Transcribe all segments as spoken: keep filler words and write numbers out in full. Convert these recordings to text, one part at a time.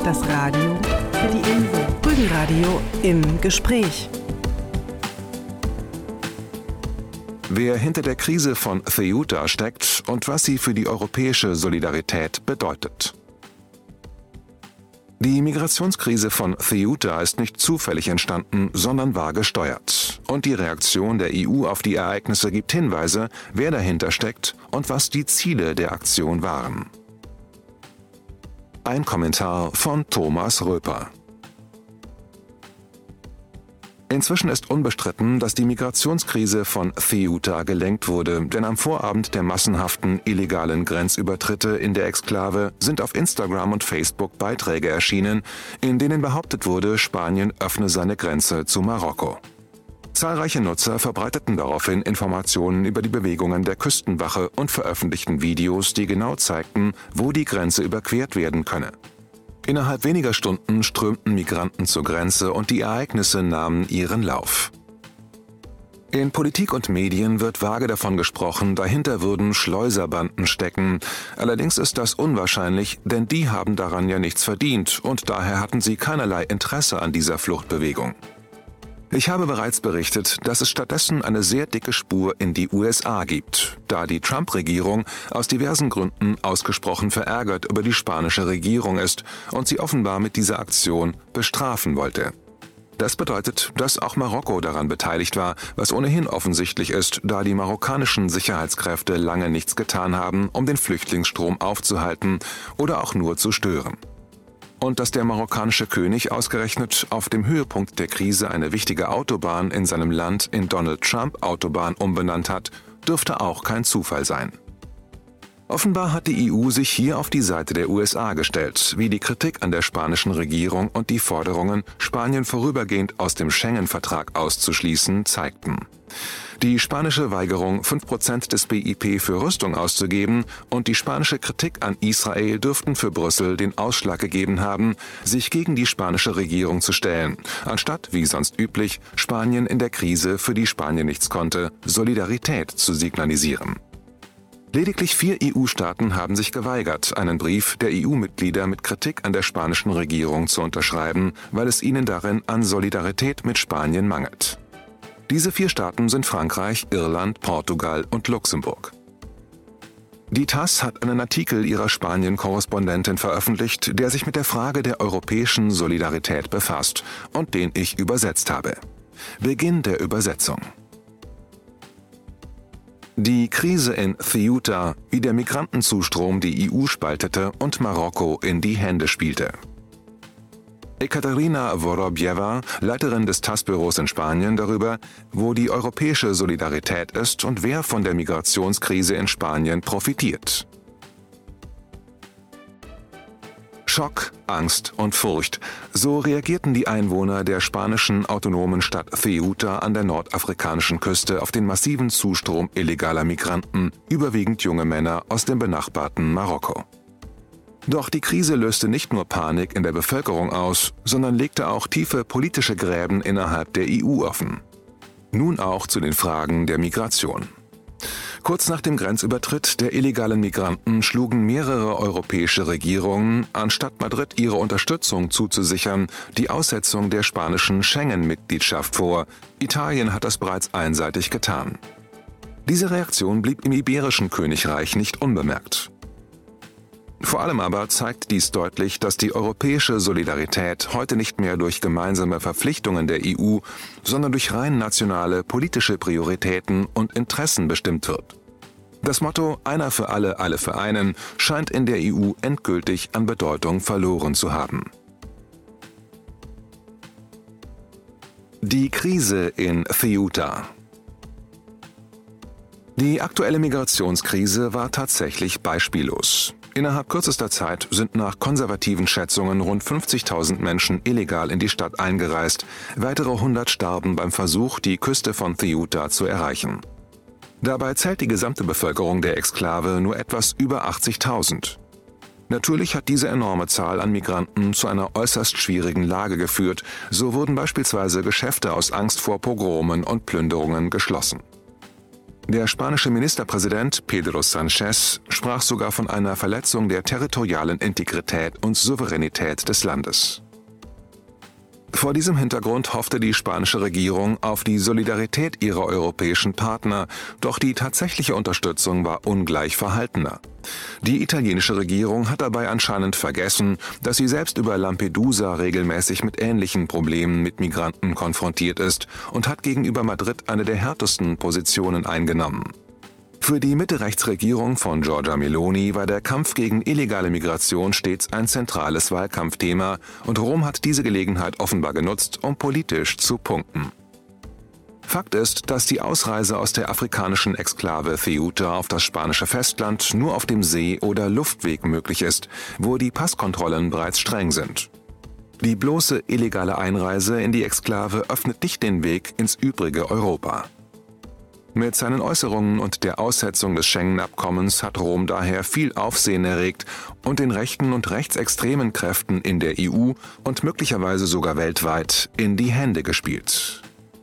Das Radio für die Insel. Rügenradio im Gespräch. Wer hinter der Krise von Ceuta steckt und was sie für die europäische Solidarität bedeutet. Die Migrationskrise von Ceuta ist nicht zufällig entstanden, sondern war gesteuert. Und die Reaktion der E U auf die Ereignisse gibt Hinweise, wer dahinter steckt und was die Ziele der Aktion waren. Ein Kommentar von Thomas Röper. Inzwischen ist unbestritten, dass die Migrationskrise von Ceuta gelenkt wurde, denn am Vorabend der massenhaften illegalen Grenzübertritte in der Exklave sind auf Instagram und Facebook Beiträge erschienen, in denen behauptet wurde, Spanien öffne seine Grenze zu Marokko. Zahlreiche Nutzer verbreiteten daraufhin Informationen über die Bewegungen der Küstenwache und veröffentlichten Videos, die genau zeigten, wo die Grenze überquert werden könne. Innerhalb weniger Stunden strömten Migranten zur Grenze und die Ereignisse nahmen ihren Lauf. In Politik und Medien wird vage davon gesprochen, dahinter würden Schleuserbanden stecken. Allerdings ist das unwahrscheinlich, denn die haben daran ja nichts verdient und daher hatten sie keinerlei Interesse an dieser Fluchtbewegung. Ich habe bereits berichtet, dass es stattdessen eine sehr dicke Spur in die U S A gibt, da die Trump-Regierung aus diversen Gründen ausgesprochen verärgert über die spanische Regierung ist und sie offenbar mit dieser Aktion bestrafen wollte. Das bedeutet, dass auch Marokko daran beteiligt war, was ohnehin offensichtlich ist, da die marokkanischen Sicherheitskräfte lange nichts getan haben, um den Flüchtlingsstrom aufzuhalten oder auch nur zu stören. Und dass der marokkanische König ausgerechnet auf dem Höhepunkt der Krise eine wichtige Autobahn in seinem Land in Donald Trump Autobahn umbenannt hat, dürfte auch kein Zufall sein. Offenbar hat die E U sich hier auf die Seite der U S A gestellt, wie die Kritik an der spanischen Regierung und die Forderungen, Spanien vorübergehend aus dem Schengen-Vertrag auszuschließen, zeigten. Die spanische Weigerung, fünf Prozent des B I P für Rüstung auszugeben und die spanische Kritik an Israel dürften für Brüssel den Ausschlag gegeben haben, sich gegen die spanische Regierung zu stellen, anstatt, wie sonst üblich, Spanien in der Krise, für die Spanien nichts konnte, Solidarität zu signalisieren. Lediglich vier E U-Staaten haben sich geweigert, einen Brief der E U-Mitglieder mit Kritik an der spanischen Regierung zu unterschreiben, weil es ihnen darin an Solidarität mit Spanien mangelt. Diese vier Staaten sind Frankreich, Irland, Portugal und Luxemburg. Die T A S S hat einen Artikel ihrer Spanien-Korrespondentin veröffentlicht, der sich mit der Frage der europäischen Solidarität befasst und den ich übersetzt habe. Beginn der Übersetzung. Die Krise in Ceuta, wie der Migrantenzustrom die E U spaltete und Marokko in die Hände spielte. Ekaterina Vorobjewa, Leiterin des T A S S-Büros in Spanien, darüber, wo die europäische Solidarität ist und wer von der Migrationskrise in Spanien profitiert. Schock, Angst und Furcht. So reagierten die Einwohner der spanischen autonomen Stadt Ceuta an der nordafrikanischen Küste auf den massiven Zustrom illegaler Migranten, überwiegend junge Männer aus dem benachbarten Marokko. Doch die Krise löste nicht nur Panik in der Bevölkerung aus, sondern legte auch tiefe politische Gräben innerhalb der E U offen. Nun auch zu den Fragen der Migration. Kurz nach dem Grenzübertritt der illegalen Migranten schlugen mehrere europäische Regierungen, anstatt Madrid ihre Unterstützung zuzusichern, die Aussetzung der spanischen Schengen-Mitgliedschaft vor. Italien hat das bereits einseitig getan. Diese Reaktion blieb im Iberischen Königreich nicht unbemerkt. Vor allem aber zeigt dies deutlich, dass die europäische Solidarität heute nicht mehr durch gemeinsame Verpflichtungen der E U, sondern durch rein nationale politische Prioritäten und Interessen bestimmt wird. Das Motto „Einer für alle, alle für einen“ scheint in der E U endgültig an Bedeutung verloren zu haben. Die Krise in Ceuta. Die aktuelle Migrationskrise war tatsächlich beispiellos. Innerhalb kürzester Zeit sind nach konservativen Schätzungen rund fünfzigtausend Menschen illegal in die Stadt eingereist, weitere hundert starben beim Versuch, die Küste von Ceuta zu erreichen. Dabei zählt die gesamte Bevölkerung der Exklave nur etwas über achtzigtausend. Natürlich hat diese enorme Zahl an Migranten zu einer äußerst schwierigen Lage geführt, so wurden beispielsweise Geschäfte aus Angst vor Pogromen und Plünderungen geschlossen. Der spanische Ministerpräsident Pedro Sánchez sprach sogar von einer Verletzung der territorialen Integrität und Souveränität des Landes. Vor diesem Hintergrund hoffte die spanische Regierung auf die Solidarität ihrer europäischen Partner, doch die tatsächliche Unterstützung war ungleich verhaltener. Die italienische Regierung hat dabei anscheinend vergessen, dass sie selbst über Lampedusa regelmäßig mit ähnlichen Problemen mit Migranten konfrontiert ist und hat gegenüber Madrid eine der härtesten Positionen eingenommen. Für die Mitte-Rechts-Regierung von Giorgia Meloni war der Kampf gegen illegale Migration stets ein zentrales Wahlkampfthema und Rom hat diese Gelegenheit offenbar genutzt, um politisch zu punkten. Fakt ist, dass die Ausreise aus der afrikanischen Exklave Ceuta auf das spanische Festland nur auf dem See- oder Luftweg möglich ist, wo die Passkontrollen bereits streng sind. Die bloße illegale Einreise in die Exklave öffnet nicht den Weg ins übrige Europa. Mit seinen Äußerungen und der Aussetzung des Schengen-Abkommens hat Rom daher viel Aufsehen erregt und den rechten und rechtsextremen Kräften in der E U und möglicherweise sogar weltweit in die Hände gespielt.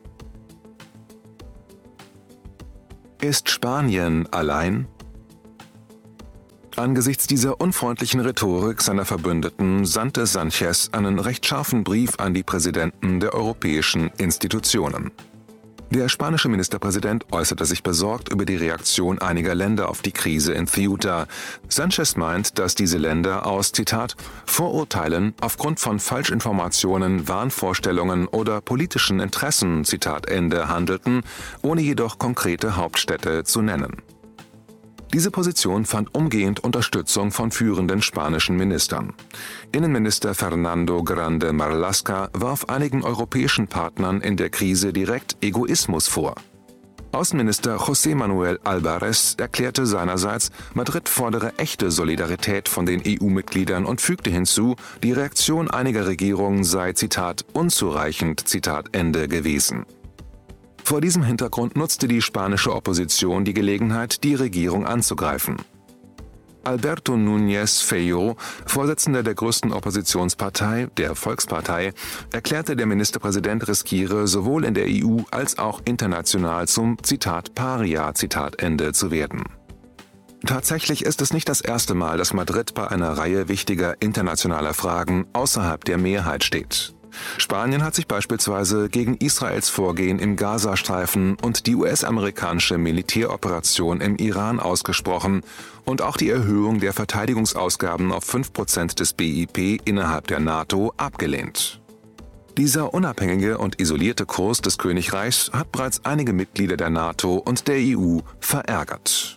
Ist Spanien allein? Angesichts dieser unfreundlichen Rhetorik seiner Verbündeten sandte Sánchez einen recht scharfen Brief an die Präsidenten der europäischen Institutionen. Der spanische Ministerpräsident äußerte sich besorgt über die Reaktion einiger Länder auf die Krise in Ceuta. Sánchez meint, dass diese Länder aus, Zitat, Vorurteilen aufgrund von Falschinformationen, Wahnvorstellungen oder politischen Interessen, Zitat Ende, handelten, ohne jedoch konkrete Hauptstädte zu nennen. Diese Position fand umgehend Unterstützung von führenden spanischen Ministern. Innenminister Fernando Grande Marlaska warf einigen europäischen Partnern in der Krise direkt Egoismus vor. Außenminister José Manuel Álvarez erklärte seinerseits, Madrid fordere echte Solidarität von den E U-Mitgliedern und fügte hinzu, die Reaktion einiger Regierungen sei, Zitat, unzureichend, Zitat Ende gewesen. Vor diesem Hintergrund nutzte die spanische Opposition die Gelegenheit, die Regierung anzugreifen. Alberto Núñez Feijóo, Vorsitzender der größten Oppositionspartei, der Volkspartei, erklärte, der Ministerpräsident riskiere sowohl in der E U als auch international zum, Zitat, Paria, Zitat Ende zu werden. Tatsächlich ist es nicht das erste Mal, dass Madrid bei einer Reihe wichtiger internationaler Fragen außerhalb der Mehrheit steht. Spanien hat sich beispielsweise gegen Israels Vorgehen im Gazastreifen und die U S-amerikanische Militäroperation im Iran ausgesprochen und auch die Erhöhung der Verteidigungsausgaben auf fünf Prozent des B I P innerhalb der NATO abgelehnt. Dieser unabhängige und isolierte Kurs des Königreichs hat bereits einige Mitglieder der NATO und der E U verärgert.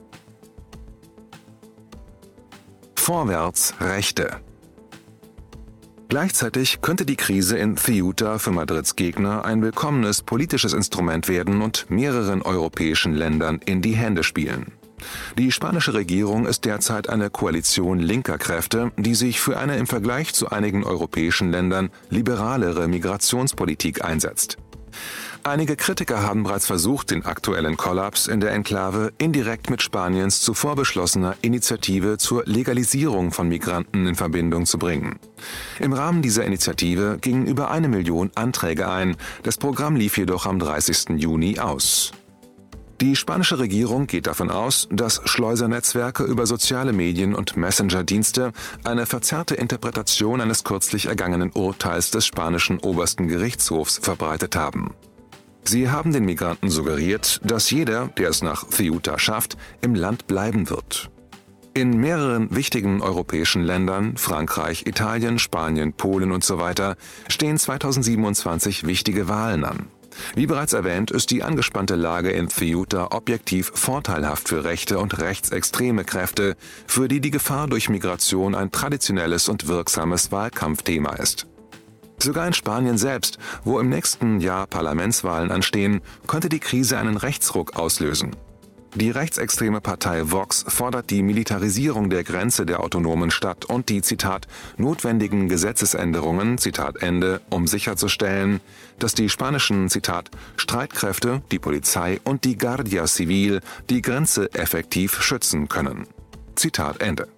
Vorwärts Rechte. Gleichzeitig könnte die Krise in Ceuta für Madrids Gegner ein willkommenes politisches Instrument werden und mehreren europäischen Ländern in die Hände spielen. Die spanische Regierung ist derzeit eine Koalition linker Kräfte, die sich für eine im Vergleich zu einigen europäischen Ländern liberalere Migrationspolitik einsetzt. Einige Kritiker haben bereits versucht, den aktuellen Kollaps in der Enklave indirekt mit Spaniens zuvor beschlossener Initiative zur Legalisierung von Migranten in Verbindung zu bringen. Im Rahmen dieser Initiative gingen über eine Million Anträge ein, das Programm lief jedoch am dreißigsten Juni aus. Die spanische Regierung geht davon aus, dass Schleusernetzwerke über soziale Medien und Messenger-Dienste eine verzerrte Interpretation eines kürzlich ergangenen Urteils des spanischen obersten Gerichtshofs verbreitet haben. Sie haben den Migranten suggeriert, dass jeder, der es nach Ceuta schafft, im Land bleiben wird. In mehreren wichtigen europäischen Ländern, Frankreich, Italien, Spanien, Polen usw., stehen zweitausendsiebenundzwanzig wichtige Wahlen an. Wie bereits erwähnt, ist die angespannte Lage in Ceuta objektiv vorteilhaft für rechte und rechtsextreme Kräfte, für die die Gefahr durch Migration ein traditionelles und wirksames Wahlkampfthema ist. Sogar in Spanien selbst, wo im nächsten Jahr Parlamentswahlen anstehen, könnte die Krise einen Rechtsruck auslösen. Die rechtsextreme Partei Vox fordert die Militarisierung der Grenze der autonomen Stadt und die, Zitat, notwendigen Gesetzesänderungen, Zitat Ende, um sicherzustellen, dass die spanischen, Zitat, Streitkräfte, die Polizei und die Guardia Civil die Grenze effektiv schützen können. Zitat Ende.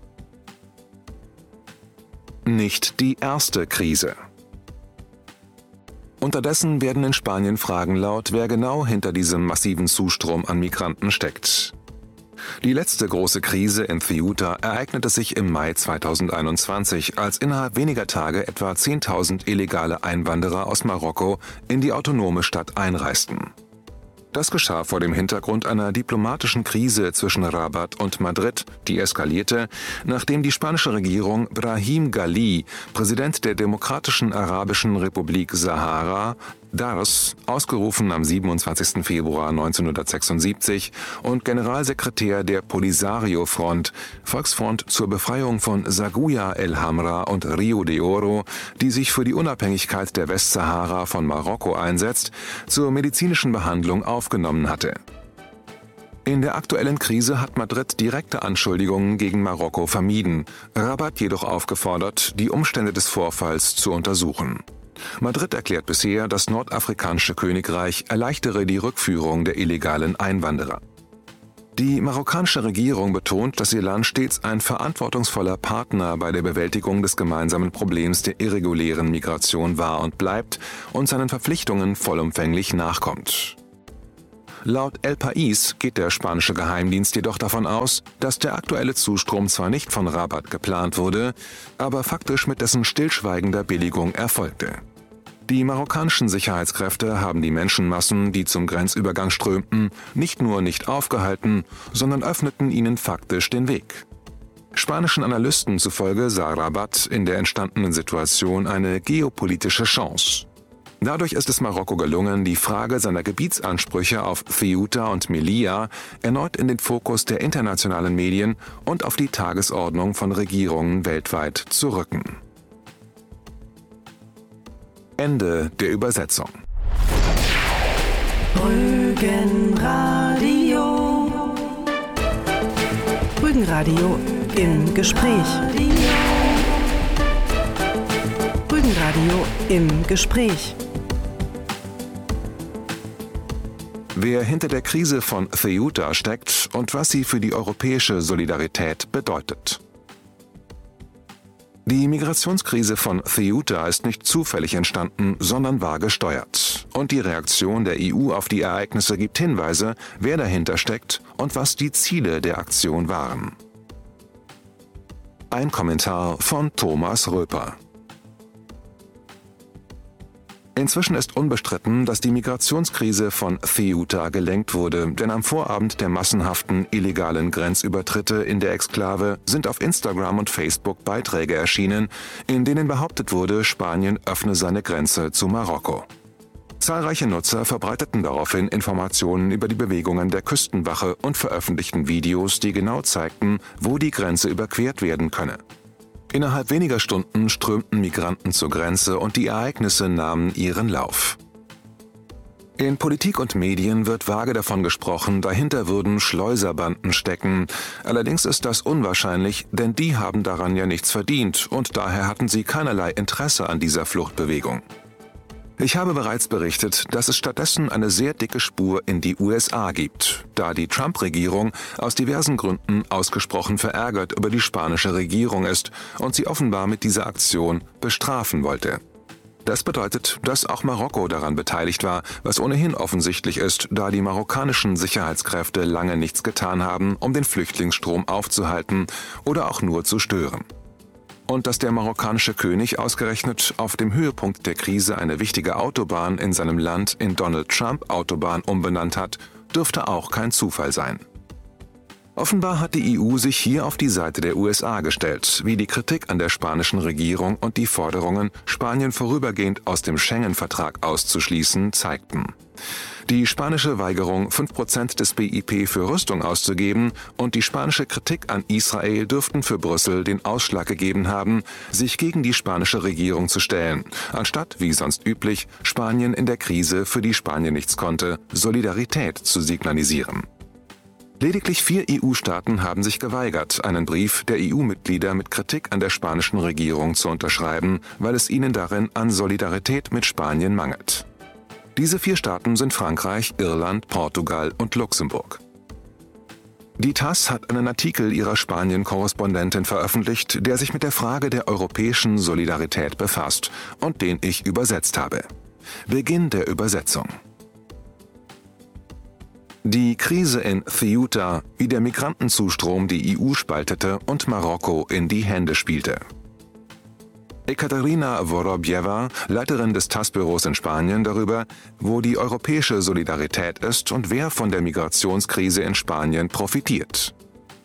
Nicht die erste Krise. Unterdessen werden in Spanien Fragen laut, wer genau hinter diesem massiven Zustrom an Migranten steckt. Die letzte große Krise in Ceuta ereignete sich im Mai zweitausendeinundzwanzig, als innerhalb weniger Tage etwa zehntausend illegale Einwanderer aus Marokko in die autonome Stadt einreisten. Das geschah vor dem Hintergrund einer diplomatischen Krise zwischen Rabat und Madrid, die eskalierte, nachdem die spanische Regierung Brahim Ghali, Präsident der Demokratischen Arabischen Republik Sahara, D A R S, ausgerufen am siebenundzwanzigsten Februar neunzehnhundertsechsundsiebzig, und Generalsekretär der Polisario-Front, Volksfront zur Befreiung von Saguia el Hamra und Rio de Oro, die sich für die Unabhängigkeit der Westsahara von Marokko einsetzt, zur medizinischen Behandlung aufgenommen hatte. In der aktuellen Krise hat Madrid direkte Anschuldigungen gegen Marokko vermieden, Rabat jedoch aufgefordert, die Umstände des Vorfalls zu untersuchen. Madrid erklärt bisher, das nordafrikanische Königreich erleichtere die Rückführung der illegalen Einwanderer. Die marokkanische Regierung betont, dass ihr Land stets ein verantwortungsvoller Partner bei der Bewältigung des gemeinsamen Problems der irregulären Migration war und bleibt und seinen Verpflichtungen vollumfänglich nachkommt. Laut El País geht der spanische Geheimdienst jedoch davon aus, dass der aktuelle Zustrom zwar nicht von Rabat geplant wurde, aber faktisch mit dessen stillschweigender Billigung erfolgte. Die marokkanischen Sicherheitskräfte haben die Menschenmassen, die zum Grenzübergang strömten, nicht nur nicht aufgehalten, sondern öffneten ihnen faktisch den Weg. Spanischen Analysten zufolge sah Rabat in der entstandenen Situation eine geopolitische Chance. Dadurch ist es Marokko gelungen, die Frage seiner Gebietsansprüche auf Ceuta und Melilla erneut in den Fokus der internationalen Medien und auf die Tagesordnung von Regierungen weltweit zu rücken. Ende der Übersetzung. Rügenradio. Rügenradio im Gespräch. Rügenradio im Gespräch. Wer hinter der Krise von Ceuta steckt und was sie für die europäische Solidarität bedeutet. Die Migrationskrise von Ceuta ist nicht zufällig entstanden, sondern war gesteuert. Und die Reaktion der E U auf die Ereignisse gibt Hinweise, wer dahinter steckt und was die Ziele der Aktion waren. Ein Kommentar von Thomas Röper. Inzwischen ist unbestritten, dass die Migrationskrise von Ceuta gelenkt wurde, denn am Vorabend der massenhaften illegalen Grenzübertritte in der Exklave sind auf Instagram und Facebook Beiträge erschienen, in denen behauptet wurde, Spanien öffne seine Grenze zu Marokko. Zahlreiche Nutzer verbreiteten daraufhin Informationen über die Bewegungen der Küstenwache und veröffentlichten Videos, die genau zeigten, wo die Grenze überquert werden könne. Innerhalb weniger Stunden strömten Migranten zur Grenze und die Ereignisse nahmen ihren Lauf. In Politik und Medien wird vage davon gesprochen, dahinter würden Schleuserbanden stecken. Allerdings ist das unwahrscheinlich, denn die haben daran ja nichts verdient und daher hatten sie keinerlei Interesse an dieser Fluchtbewegung. Ich habe bereits berichtet, dass es stattdessen eine sehr dicke Spur in die U S A gibt, da die Trump-Regierung aus diversen Gründen ausgesprochen verärgert über die spanische Regierung ist und sie offenbar mit dieser Aktion bestrafen wollte. Das bedeutet, dass auch Marokko daran beteiligt war, was ohnehin offensichtlich ist, da die marokkanischen Sicherheitskräfte lange nichts getan haben, um den Flüchtlingsstrom aufzuhalten oder auch nur zu stören. Und dass der marokkanische König ausgerechnet auf dem Höhepunkt der Krise eine wichtige Autobahn in seinem Land in Donald Trump Autobahn umbenannt hat, dürfte auch kein Zufall sein. Offenbar hat die E U sich hier auf die Seite der U S A gestellt, wie die Kritik an der spanischen Regierung und die Forderungen, Spanien vorübergehend aus dem Schengen-Vertrag auszuschließen, zeigten. Die spanische Weigerung, fünf Prozent des B I P für Rüstung auszugeben und die spanische Kritik an Israel dürften für Brüssel den Ausschlag gegeben haben, sich gegen die spanische Regierung zu stellen, anstatt, wie sonst üblich, Spanien in der Krise, für die Spanien nichts konnte, Solidarität zu signalisieren. Lediglich vier E U-Staaten haben sich geweigert, einen Brief der E U-Mitglieder mit Kritik an der spanischen Regierung zu unterschreiben, weil es ihnen darin an Solidarität mit Spanien mangelt. Diese vier Staaten sind Frankreich, Irland, Portugal und Luxemburg. Die T A S hat einen Artikel ihrer Spanien-Korrespondentin veröffentlicht, der sich mit der Frage der europäischen Solidarität befasst und den ich übersetzt habe. Beginn der Übersetzung. Die Krise in Ceuta, wie der Migrantenzustrom die E U spaltete und Marokko in die Hände spielte. Ekaterina Vorobjewa, Leiterin des TASS-Büros in Spanien, darüber, wo die europäische Solidarität ist und wer von der Migrationskrise in Spanien profitiert.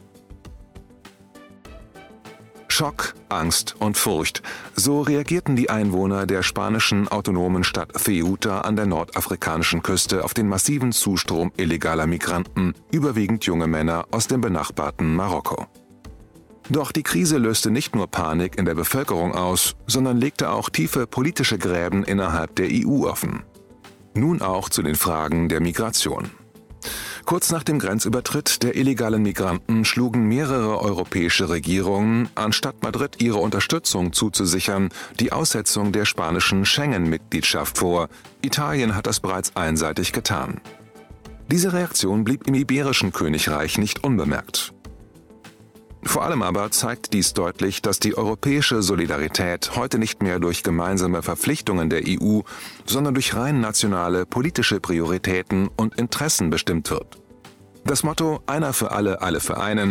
Schock, Angst und Furcht. So reagierten die Einwohner der spanischen autonomen Stadt Ceuta an der nordafrikanischen Küste auf den massiven Zustrom illegaler Migranten, überwiegend junge Männer aus dem benachbarten Marokko. Doch die Krise löste nicht nur Panik in der Bevölkerung aus, sondern legte auch tiefe politische Gräben innerhalb der E U offen. Nun auch zu den Fragen der Migration. Kurz nach dem Grenzübertritt der illegalen Migranten schlugen mehrere europäische Regierungen, anstatt Madrid ihre Unterstützung zuzusichern, die Aussetzung der spanischen Schengen-Mitgliedschaft vor. Italien hat das bereits einseitig getan. Diese Reaktion blieb im Iberischen Königreich nicht unbemerkt. Vor allem aber zeigt dies deutlich, dass die europäische Solidarität heute nicht mehr durch gemeinsame Verpflichtungen der E U, sondern durch rein nationale politische Prioritäten und Interessen bestimmt wird. Das Motto „Einer für alle, alle für einen“